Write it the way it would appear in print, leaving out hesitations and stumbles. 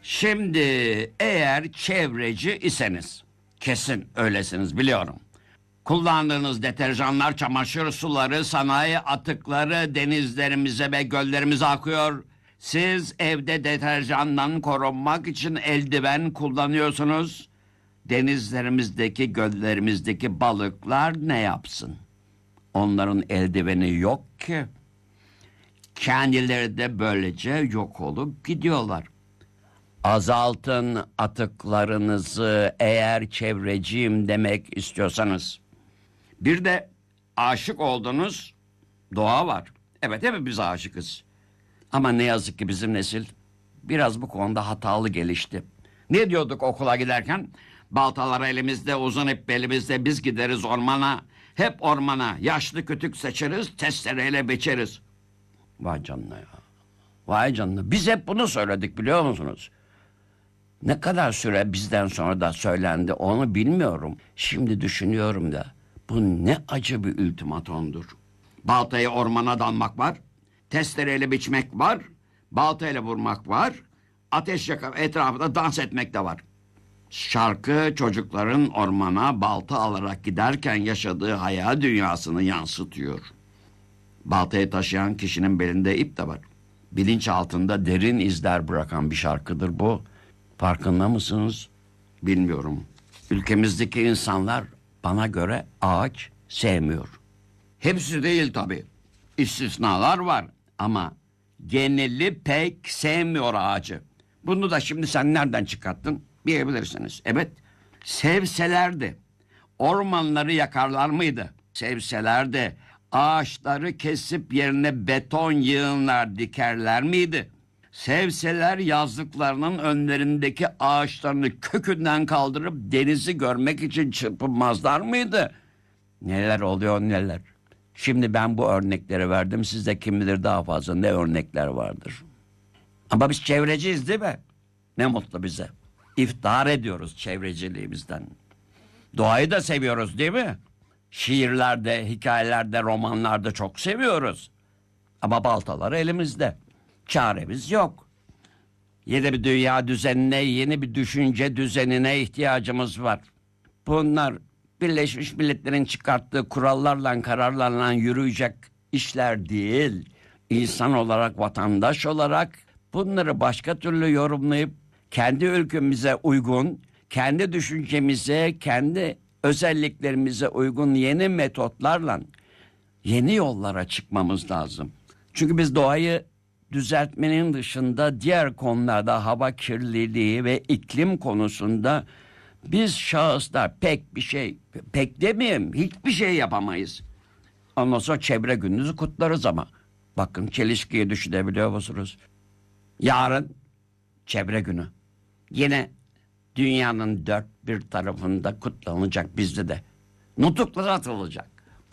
Şimdi eğer çevreci iseniz, kesin öylesiniz biliyorum. Kullandığınız deterjanlar, çamaşır suları, sanayi atıkları denizlerimize ve göllerimize akıyor. Siz evde deterjandan korunmak için eldiven kullanıyorsunuz. Denizlerimizdeki, göllerimizdeki balıklar ne yapsın? Onların eldiveni yok ki. Kendileri de böylece yok olup gidiyorlar. Azaltın atıklarınızı eğer çevreciyim demek istiyorsanız. Bir de aşık olduğunuz doğa var. Evet, hepimiz aşıkız. Ama ne yazık ki bizim nesil biraz bu konuda hatalı gelişti. Ne diyorduk okula giderken? Baltalar elimizde, uzun ip belimizde, biz gideriz ormana. Hep ormana, yaşlı kütük seçeriz, testereyle biçeriz. Vay canına ya. Vay canına. Biz hep bunu söyledik, biliyor musunuz? Ne kadar süre bizden sonra da söylendi onu bilmiyorum. Şimdi düşünüyorum da bu ne acı bir ultimatomdur. Baltayı ormana dalmak var. Testereyle biçmek var. Baltayla vurmak var. Ateş yakıp etrafında dans etmek de var. Şarkı çocukların ormana balta alarak giderken yaşadığı hayal dünyasını yansıtıyor. Baltayı taşıyan kişinin belinde ip de var. Bilinç altında derin izler bırakan bir şarkıdır bu. Farkında mısınız? Bilmiyorum. Ülkemizdeki insanlar bana göre ağaç sevmiyor. Hepsi değil tabii. İstisnalar var ama geneli pek sevmiyor ağacı. Bunu da şimdi sen nereden çıkarttın diyebilirsiniz. Evet, sevselerdi ormanları yakarlar mıydı? Sevselerdi ağaçları kesip yerine beton yığınlar dikerler miydi? Sevseler yazlıklarının önlerindeki ağaçlarını kökünden kaldırıp denizi görmek için çırpınmazlar mıydı? Neler oluyor neler. Şimdi ben bu örnekleri verdim. Sizde kim bilir daha fazla ne örnekler vardır. Ama biz çevreciyiz değil mi? Ne mutlu bize. İftihar ediyoruz çevreciliğimizden. Doğayı da seviyoruz değil mi? Şiirlerde, hikayelerde, romanlarda çok seviyoruz. Ama baltalar elimizde. Çaremiz yok. Yeni bir dünya düzenine, yeni bir düşünce düzenine ihtiyacımız var. Bunlar Birleşmiş Milletler'in çıkarttığı kurallarla, kararlarla yürüyecek işler değil. İnsan olarak, vatandaş olarak bunları başka türlü yorumlayıp kendi ülkemize uygun, kendi düşüncemize, kendi özelliklerimize uygun yeni metotlarla yeni yollara çıkmamız lazım. Çünkü biz doğayı düzeltmenin dışında diğer konularda hava kirliliği ve iklim konusunda biz şahıslar pek demeyeyim hiçbir şey yapamayız. Ondan sonra çevre gününüzü kutlarız ama. Bakın çelişkiyi düşünebiliyor musunuz? Yarın çevre günü. Yine dünyanın dört bir tarafında kutlanacak, bizde de. Nutuklar atılacak.